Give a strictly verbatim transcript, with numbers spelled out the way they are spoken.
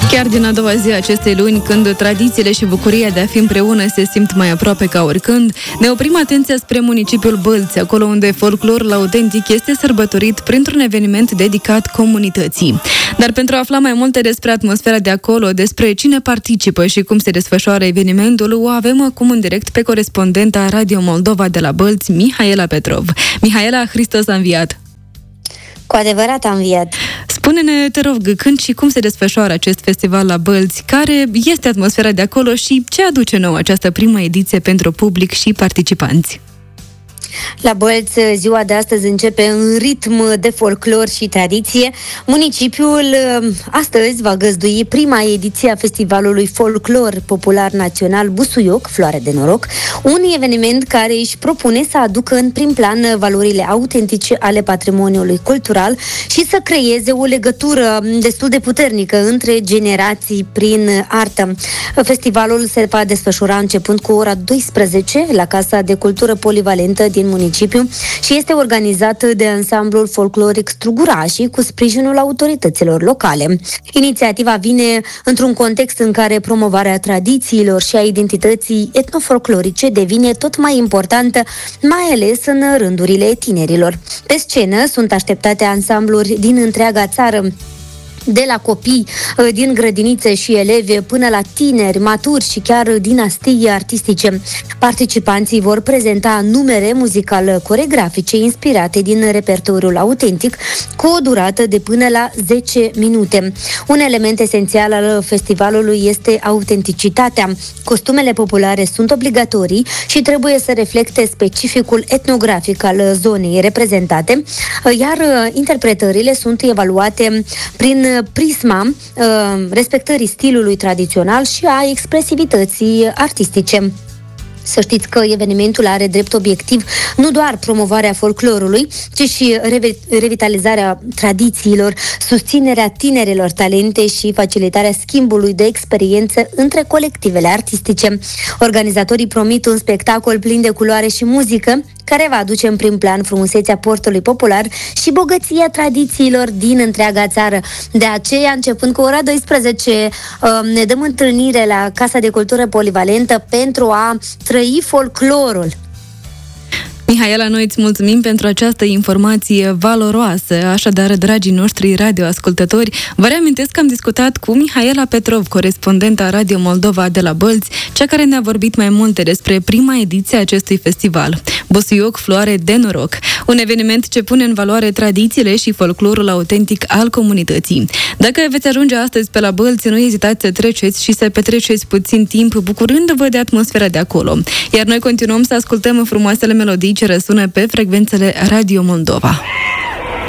Chiar din a doua zi a acestei luni, când tradițiile și bucuria de a fi împreună se simt mai aproape ca oricând, ne oprim atenția spre municipiul Bălți, acolo unde folclorul autentic este sărbătorit printr-un eveniment dedicat comunității. Dar pentru a afla mai multe despre atmosfera de acolo, despre cine participă și cum se desfășoară evenimentul, o avem acum în direct pe corespondenta Radio Moldova de la Bălți, Mihaela Petrov. Mihaela, Hristos a înviat! Cu adevărat a înviat. Spune-ne, te rog, când și cum se desfășoară acest festival la Bălți, care este atmosfera de acolo și ce aduce nou această primă ediție pentru public și participanți? La Bălți, ziua de astăzi începe în ritm de folclor și tradiție. Municipiul astăzi va găzdui prima ediție a festivalului folclor popular național Busuioc, Floare de Noroc, un eveniment care își propune să aducă în prim plan valorile autentice ale patrimoniului cultural și să creeze o legătură destul de puternică între generații prin artă. Festivalul se va desfășura începând cu ora douăsprezece la Casa de Cultură Polivalentă din municipiu și este organizat de ansamblul folcloric Strugurașii cu sprijinul autorităților locale. Inițiativa vine într-un context în care promovarea tradițiilor și a identității etnofolclorice devine tot mai importantă, mai ales în rândurile tinerilor. Pe scenă sunt așteptate ansambluri din întreaga țară, de la copii din grădinițe și elevi până la tineri, maturi și chiar dinastii artistice. Participanții vor prezenta numere muzical-coregrafice inspirate din repertoriul autentic cu o durată de până la zece minute. Un element esențial al festivalului este autenticitatea. Costumele populare sunt obligatorii și trebuie să reflecte specificul etnografic al zonei reprezentate, iar interpretările sunt evaluate prin prisma uh, respectării stilului tradițional și a expresivității artistice. Să știți că evenimentul are drept obiectiv nu doar promovarea folclorului, ci și revi- revitalizarea tradițiilor, susținerea tinerilor talente și facilitarea schimbului de experiență între colectivele artistice. Organizatorii promit un spectacol plin de culoare și muzică, care va aduce în prim plan frumusețea portului popular și bogăția tradițiilor din întreaga țară. De aceea, începând cu ora douăsprezece, ne dăm întâlnire la Casa de Cultură Polivalentă pentru a trăi folclorul. Mihaela, noi îți mulțumim pentru această informație valoroasă. Așadar, dragii noștri radioascultători, vă reamintesc că am discutat cu Mihaela Petrov, corespondenta Radio Moldova de la Bălți, cea care ne-a vorbit mai multe despre prima ediție a acestui festival, Busuioc, Floare de Noroc, un eveniment ce pune în valoare tradițiile și folclorul autentic al comunității. Dacă veți ajunge astăzi pe la Bălți, nu ezitați să treceți și să petreceți puțin timp bucurându-vă de atmosfera de acolo. Iar noi continuăm să ascultăm frumoasele melodii ce răsună pe frecvențele Radio Moldova.